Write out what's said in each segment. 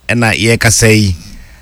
ena ye kasai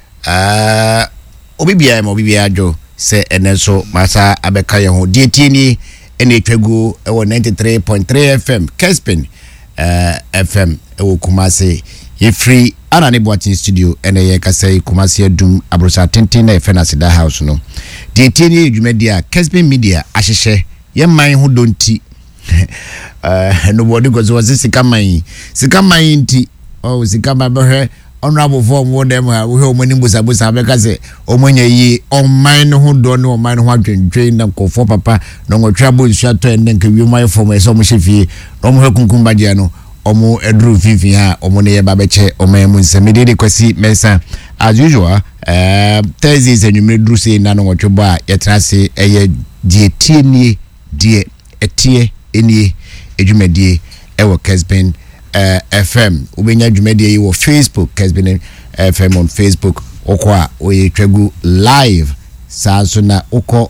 obibia jo se eneso masa abeka ye ho dietini ene etwagu ewo 93.3 FM Kespin FM ewo Kumasi ye free ana ne boatin studio ene ye kasai Kumasi adum abrosa tenten na efena sida house no dietini edwumadia Kespin Media ahyehye ye man ho donti nobody goes was sikaman nti sikama behe honorable form wo dem ha wo omani busabusa beka se omonya yi online ho do ne online ho adwendwen na kofo papa no ngotwa bo nsu ato ende nka wi my form eso mo hwefie no mo hwekunkum baje no omo edru fifi ha omo ne ye ba beche omo mu nseme de kwasi mensa as usual Thursdays enumere dru se na no ngotwo a yetrase eye die tieni die etie enie edwumadie ewo Kespin FM ubenya dwumadie yi wo Facebook Kespin FM on Facebook okwa oyetwagu live saso na oko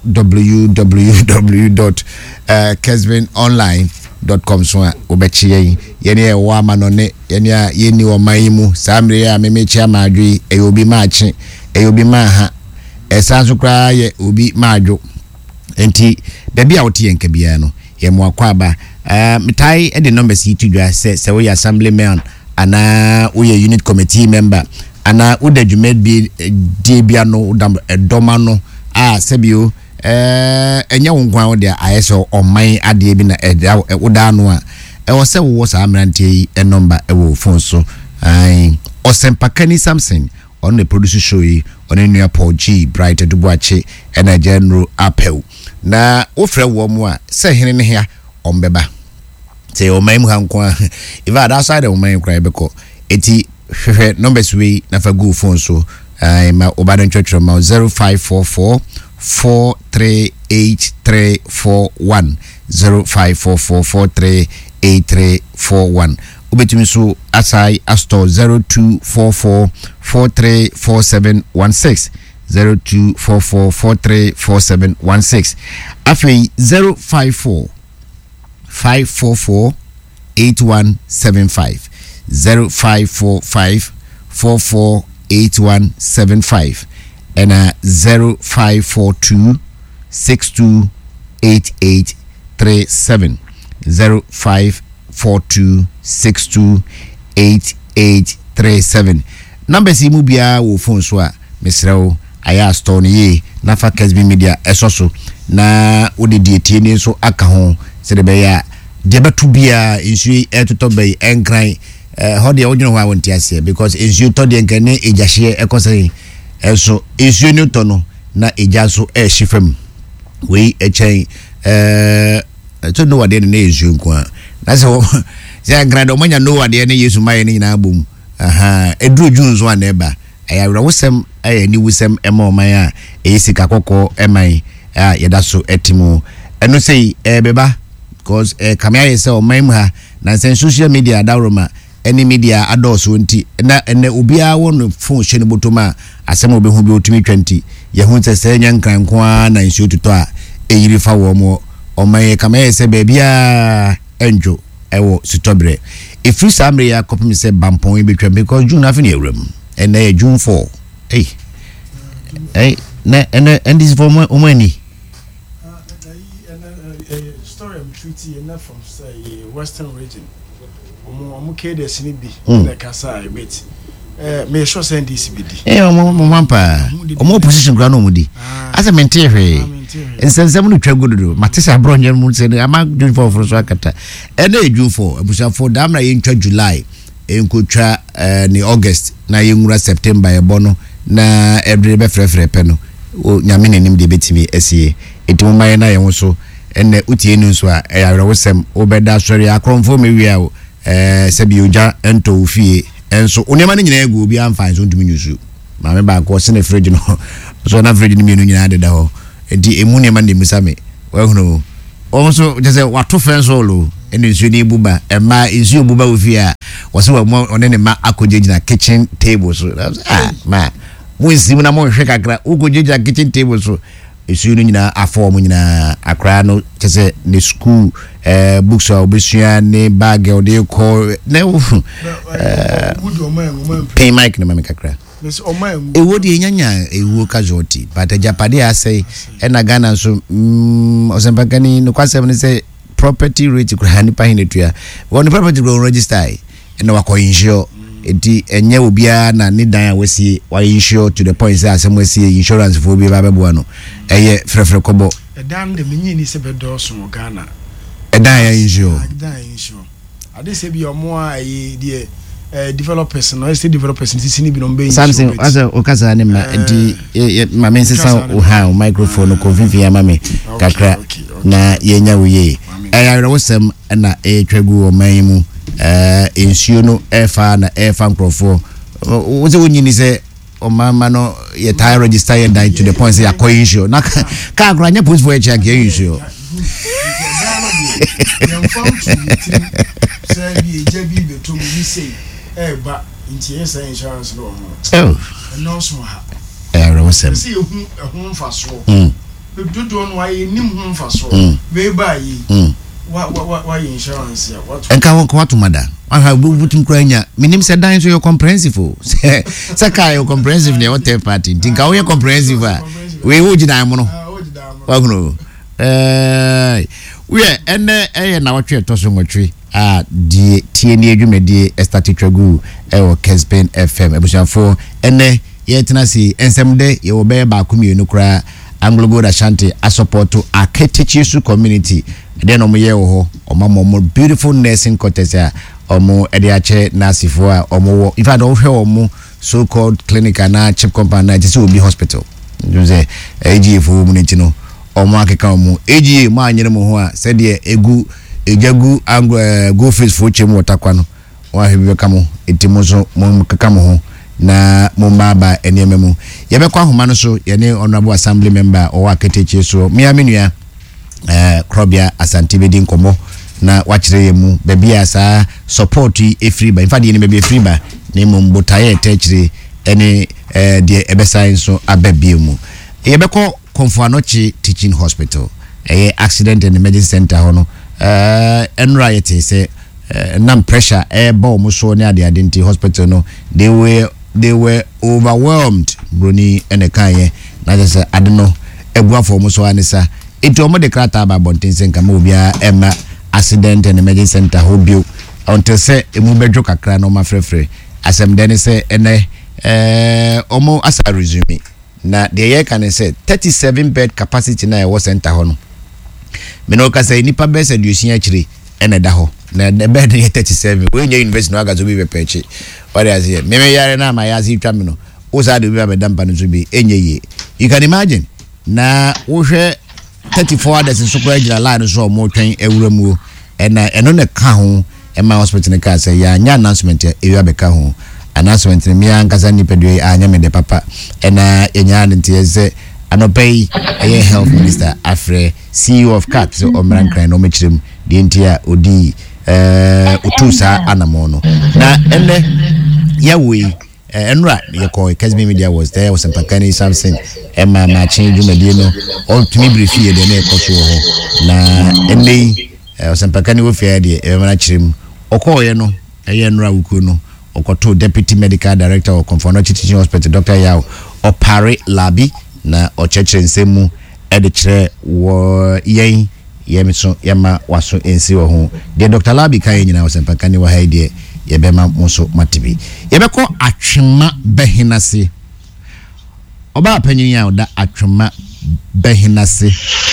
www.kespinonline.com so obechi yene e wa manone yene yeni o mayimu samre ya memechi amadwi eyobi maachi eyobi maha esanso kra ye obi maadwo enti bebia wotie nkabia no ye mo akwaba mitai e the numbers yi tudwa se we assemblyman ana we unit committee member ana uda dwumed bi die bia no udam edoma no sebio enya wonkwan wo de ayeso oman ade bi na eda uda no a wo se wo sa amrante yi e number e wo phone so Osempakani Samson on the producer show yi on enu Paul G Bright Dubuache and general apel na ofre wo mu a se hene ne hia ombeba say o mai mu hankwa if I outside o mai kra beko eti hwehwe numbers we na fa go phone so ma obadan twetwe ma 0544 438341 0544 438341 ubetumi so asai astore 0244 434716 0244434716 afei 054 544 8175 0545 448175 and 0542 628837 0542 628837 numbers yi mu bia wo phone so a mesrew aya store ye na fa Kespin Media esoso na odi dietie ni so aka ho se de be ya de betu bia insu etoto be enkran ho de odwene ho awonti ase because insu to de nkane ejahye ekose eso insu ni to no na ejaso ehifam we echen to no wade ne insu nko na se se grade o manya no wade ne Yesu maye ni na abom edru junzo aneba ayawra wosem ni wosem ema oman a eyisika kokko eman yeda so etimo eno sei beba because kamia yese oman mu ha na sen social media dawroma any media adoso nti na ene obia won phone hye ne botoma asem obehu bi otumi 20 ye hu se nya nkran ko na nsu tuto a eyiri fa wo mo oman kamia yese bebia enjo ewo sitobre ifri samre ya kopim se bampon betwa because June afini ewram and June 4 and this for money story I'm treaty enough from say western region omuke de sinibi na kasa wait me sure send this bidi mampa omo position gra no mudi asa mente hwe ensensem no twagododo matesa bronje mu se ama June 4 for so akata and June 4 abusa for damna ye ntwa July enkotwa ni August na yenwura September ebono na every be frefre pe no nyame nanim de betimi asie etimo maye na ye wo enne utie nu so a yawre wosem obeda sori akromfo mewia o sebi oja ento ofie enso onema ne nyina egu obi amfan so ntumi nyusu ma me ba ko se na fridge no so na fridge ni mienu nyina de da ho enti emu ne ma ne musame wa hunu o so je se wato fen so lo eni nsu ni buba ema nsu buba ofie a wose wa mo onene ma akojejina kitchen table so ma mo nsi mu na mo hwe kakra ukojejina kitchen table so esu no nyina afọ mo nyina akra no kyese ne school books obesua ne bag o de ko ne pay mic ne mama kakra ewo de nyanya ewo casualty but Japade asay na Ghana so osempakani no kwasem ne say property rate kura ni pa hinetua won property go register na wako insure enti enye obia na ne dan a wasi wa insure to the point say asem wasi insurance for bi ba bebo no eye frefre kobo dan de menyi ni se bedo so Ghana dan ya insure ade se bi omo ayi de developers no estate developers sisi ni bi no be something as okasa ne ma enti ma men sesa o ha microphone ko vivi ya mame kakra na yenya wuye ayaro wosem na etwagu o manmu ensuo no efa na efa nkrofo wo se wonyini se o mama no ye tie register ye die to the point say akoy insure na ka agranya post for check ye insure say bi ejabi be to mi say ba nti esa insurance no no so ha ayaro wosem see ehun faso dodo no ayi nim hun faso we ba yi why insurance ya what enka won ko atumada aha bubutum kranya minim se dan so your comprehensive se ka your comprehensive ne what third party tinka wo your comprehensive we wo gidan mo no wa gno we ene na watwe toso ngotwe die tie ni adwumedie estatitwagu wo Kespen FM ebusuafo ene ye tenasi ensemde ye wo be ba kumienu kra Anglo Gold Ashanti a support to Aketechisu community then omo ye ho omo beautiful nursing cottages omo ediache nasifo a omo if I don't hear omo so called clinic na chip company na just obi hospital nze AGF mu nti no omo akeka omo AGA ma anyere mo ho a said ye ejagu Anglo go face for chem watakwa no wa hebe ka mo etimo so mo kaka mo ho na mumbaba enyememu yebekwa homa no so yene honorable assembly member o Aketechi so miamenua Krobia Asante bedi nkomo na wachire yemu bebia sa support efree ba in fact yene bebia efree ba ne mumbotaye techire ene de ebesa so ababiemu yebekọ Komfoanochi teaching hospital accident and emergency center hono enra yete se nam pressure bo mo so ne ade adenti hospital no they were overwhelmed broni enekaye na just adeno ebuafo mo so anisa ito mo de krata ba bontense nka mo bia ema accident and emergency center hobio until say emu bedwo kakra no mafrefre asem den say ene omo asa resume na the year can say 37 bed capacity na e center ho no me no ka say nipa be say duosia akire ene da ho na the bed 37 we nya university no agazo bi bepeche what is here me yare na ma yazi twa me no o sa de bi abedampa no so bi enye you can imagine na wo hwe 34 others in sukura gira line so mo twen ewuramu eno ne ka ho ema hospital ne ka say ya nya announcement e wi abeka ho announcement ne mi ankasa ni pedwe anya me de papa ena enya ntieze anopei eye health minister afre CEO of CAT so omran kran no mechirem de ntia odi utusa anamono na ene yawe enra yeko Kesben Media was there was Mpakani something Emma matching jumedie no all to me brief here de na ekoso ho na ene Mpakani wo fia de emana chirim okoye no eye enra wuku no okoto deputy medical director of Komfoanochi Teaching Hospital Dr. Yao Opare Labi na ocheche nsemu ede kire wo yen yemiso yama waso ensi wo ho de Dr. Labi kan nyina wo Mpakani wo haide yebema muso matibi yebeko atwema behinase oba panyin ya oda atwema behinase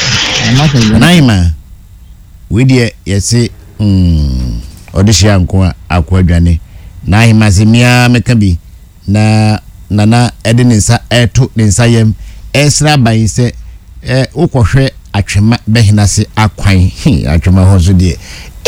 naima we de yesi odishia nko akwadwane naima zimia mekabi na nana edinsa eto ninsa yem esra bayise ukohwe atwema behinase akwan atwema ho so de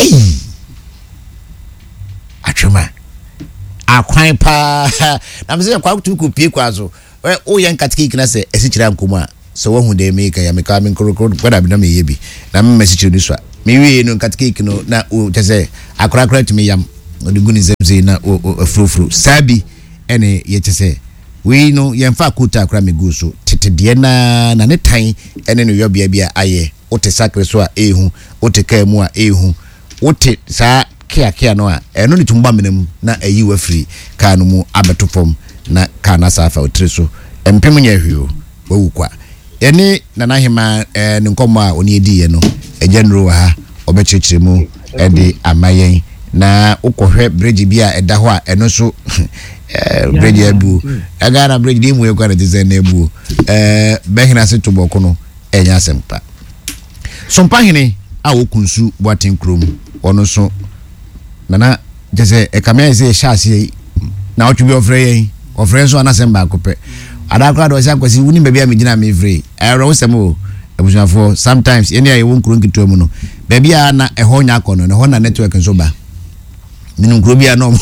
atwema akwan pa na mse kwa kutuku pie kwazo o yan katiki na se esichira nkoma so wahu de meka ya meka me nkorokoro kwada bi na me yebi na me mesichira ni so me wie no katiki no na o tese akora tumi yam oduguni zemze na o frufru sabi ene ye tese we no yemfa kuta akora me guso tete de na ne tan ene no yobia bia aye wote sakre so a ehu wote ka mu a ehu wote sa kia no a eno ni tumba menam na ayi wa free ka no mu abeto fom na ka na safa otire so empem nya hwio wawu kwa ene nana hema ne nkomo a oni edi ye no ejenro wa ha obechechire mu ede amayen na ukohwe bridge bia eda ho a eno so bridge ebu agara bridge di mu e kwa design ebu behina se toboko no enya asempa sompa hene a wokunsu boaten krom ono so nana jese ekamia se shase na otwe bi ofre so anasemba akopɛ adakra do sia kwasi wuni baabi a megina me free ayro wosemo ebusuafo sometimes eni ayi won kro nkito mu no baabi a na ɛhɔ nya akɔ no ho na network nso ba minum kro bia no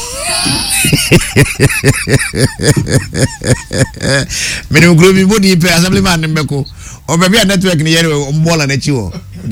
minum kro bi body pe assemblyman mbeko o baabi a network ni yere mbola na chiwo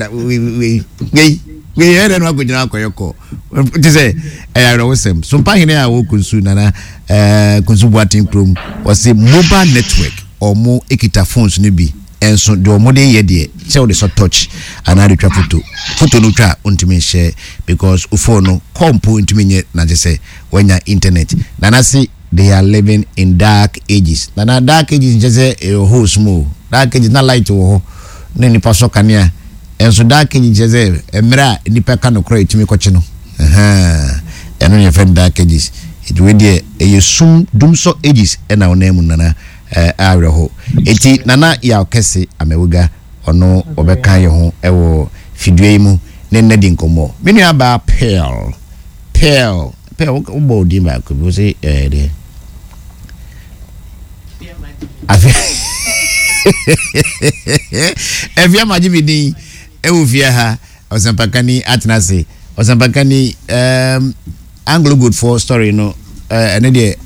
we here no akojina akoyoko tise ayro wosem so pa hene a wokunsu nana kunsu boating chrome was a mobile network or more ekita phones ni bi enso de omo de ye de che de so touch ana de twa photo no twa ontimi share because phone no compo ontimi nye na tise wenya internet nana see they are living in dark ages nana dark ages just a whole small dark ages na light wo ne ni paso kania enso dark ages just emra nipa ka no kro etimi koche no eno ye friend dark ages it we dey e sum dumso ages na onemu nana awreho eti nana ya okese amewuga ono obeka ye ho ewo fidue mu ne nnedi nkomo menu aba pearl ubo di ma ko bi say de afia efia majibidi ewu fia ha osampakani atnase osampakani Anglo Good for story no ene de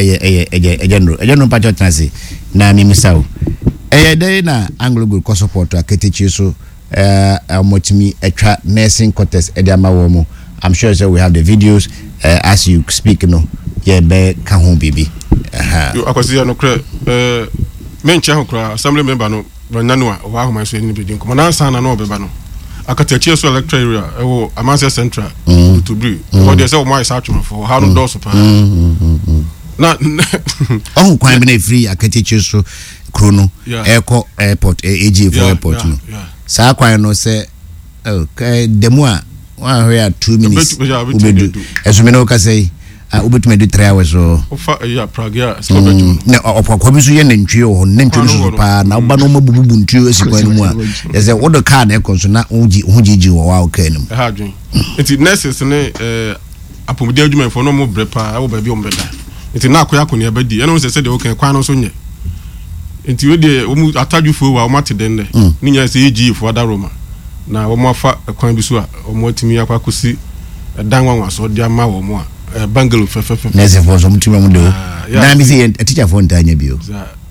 ejeno pacho tnase na mimisao dey na Anglo Good ko support aketechi so motimi etwa nursing quarters ede amawo mo I'm sure so we have the videos as you speak no ye be ka ho bibi you akwasi no kra menche ho kra assembly member no nanu a wa ho ma so ni bidin ko na san na no beba no akatechi so electoral area ewo Amasia Central to bri because they say o my search for how no do super na on kwan be na free akatechi so krono eko airport AG for airport no sa kwan no say demo a 2 minutes ubedu esumi no ka say ubetu medu 3 hours so ofa ya pragia skobetu na opakwa bi so ye nantwie ho nantwie so pa na oba no mabubu ntuo esikwan mu a ese wodo car na ekon so na hujiji wo wa okan mu ha dwen enti nurses ne apomudi adwuma fo no mo brepa awo ba bi ombeda enti na akoya kone abadi eno se de okan kwan no so nye enti we de omu atadwufo wa o mate den de ni nya se EG fo ada Roma na wo mo afa kwan bi so a o mo timi akwakosi dan wanwa so de ama wo mo a Bangalore fefe nese for some time mu do na mi say teacher for ntanya bio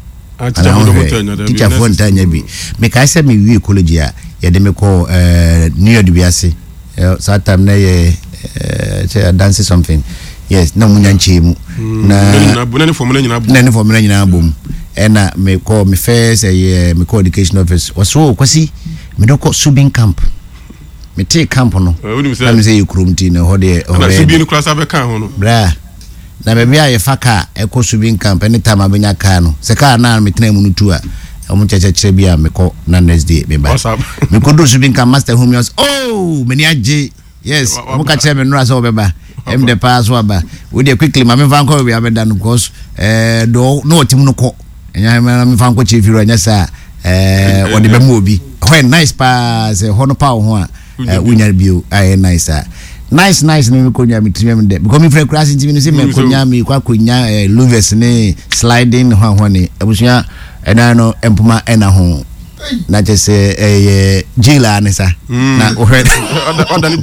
teacher for ntanya bi me kai say me wi college a ye de me call New York biase so time na ye dance something yes na munya nchemu na bunani formula nyina bom ena me call me first me call education office waso kwasi me do call subin camp me take camp no na say ukrumti na ho de na subin class abeka ho no bra na be bia ye faka e ko subin camp anytime abenya ka no se ka na me tena mu nutu a omu chechechire bia me ko na next day me ba me ko do subin camp master home yours oh me ni age yes omu ka chere me no asa obeba em de pass aba we dey quickly ma me fan ko we abeda no because do no tim no ko enya me fan ko che firu anya sa wode be mu obi when nice pass hono pa ho a unya bio nice nice me ko nya mitime me de because me free class ntimi no se me ko nya me kwa konya louvers ne sliding ho ne abusia ena no empuma ena ho na je se jila ne sa na odani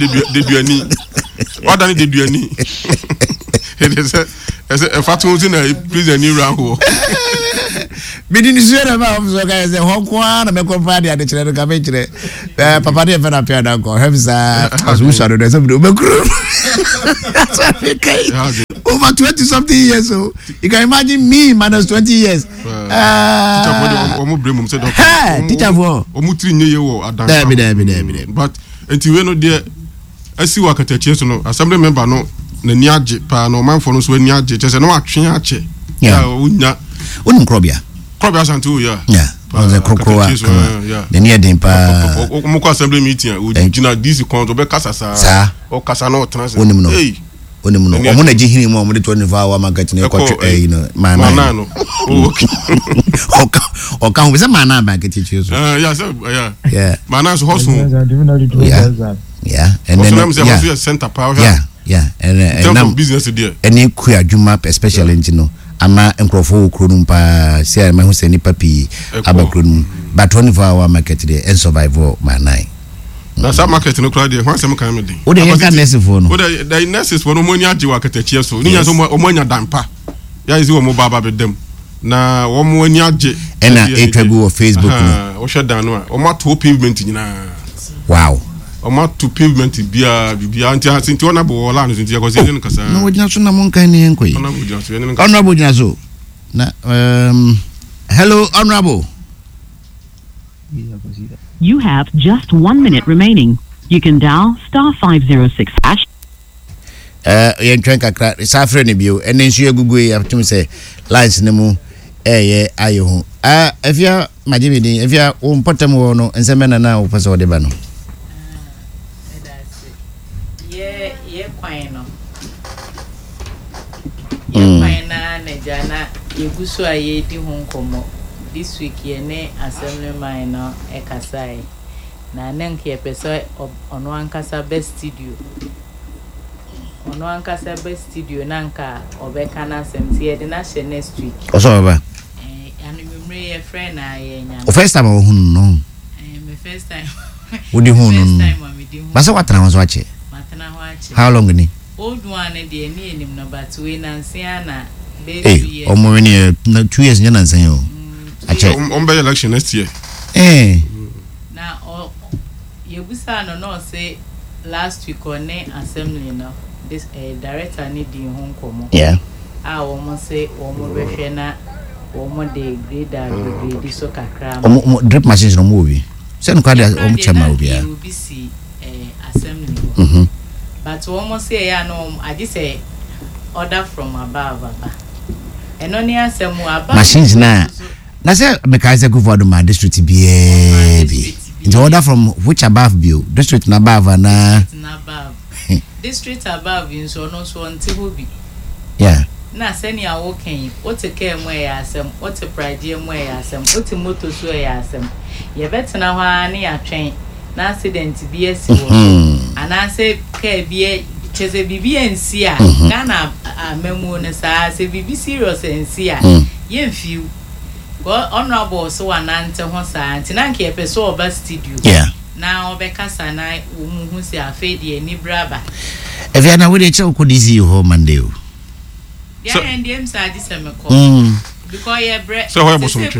de duani it is a fatu na prison ni raho bidini suera ba so ka se ho kwa na me ko pa dia de kire ka be kire papa de fe na pia da ko hemsa asu shado de so be kru over 20 something years so you can imagine me minus 20 years teacher for the omo bremum said teacher for omo tri nye ye wo adan there but enti we no there asi wa katachie so no assembly member no na ni age pa no man for no so ni age chese no atwe ache ya unya unim krobia santu ya on the crocroa the near dempa omo assembly meeting o gina this kon to be kasa sa o kasa no trans unim no omo na jihiri mo de 24 hour market na ko you know mana no o kan we say mana market teacher so yeah mana so hoso yeah and then center power and business there any ku adwuma especially you ama enkrofo okronum pa say ma hu se ni papi abakronum but 24 hour market there and survival manai na sa market no kra there wan se me kan me din o de yan nurse for no o de nurses for no money age wa katachie so ni yan so omonya dampa ya izi wo mo baba bedem na wo mo ani age na etwagu o Facebook no o shut down no o ma to pavement nyina wow o ma to pavement bia anti ona bo wala no nti yakoze ni kasa no wojina so na mon kan ni enko yi honorable jina so na hello honorable. You have just 1 minute remaining. You can dial *506#. Yen twen kakra safre ne bio enen nsu egugu ya tum se lines ne mu aye ho afia majibidi afia o mpotam wo no ensemena na o pese ode ba no ye kwan no ye kwan na jana yegusu aye di ho nkomo this week ye ne assemblyman no ekasai na nenke ye pese ono ankasa best studio nanka obeka na semtie de na she next week oso baba anu memre ye friend na ye nya o first time o hun no my first time odi hun no basa watana wanzo ache how long ni old one de ni enim no but we na nsia na baby o mo ni 2 years nya na nsia yo ache on be election next year na yebusa no say last week on assembly no this director need di ho nkomo wo say wo mo behwe na wo mo de grade so kakra mo drip machines no mo obi se no kwade wo mo chema obi a obisi assembly but wo mo say ya no agi say order from above baba eno ni asemu above machines na say mekaise go for the district bi the order from which above bio district na above na district above in so no so nti hobi na seni a woken what care mo ya asem what pride mo ya asem what moto so ya asem ye betena ho ani atwen na accident bi esi wo ana se ka bi cheze bibi ensi a Ghana amemu ne sa se bibi serious ensi a ye mfiu honorable so wanante ho sa ntina nke epeso oba studio na obekasa na umuhu se afedi eni braba evia na we dey check ko dizi ho Monday o ya ndiem sa di se me ko because ye bre so